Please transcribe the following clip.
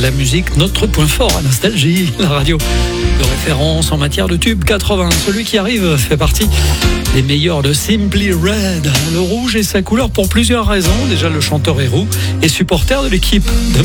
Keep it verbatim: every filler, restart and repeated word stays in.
la musique, notre point fort à Nostalgie, la radio de référence en matière de tube quatre-vingts. Celui qui arrive fait partie des meilleurs de Simply Red. Le rouge est sa couleur pour plusieurs raisons. Déjà, le chanteur est roux et supporter de l'équipe de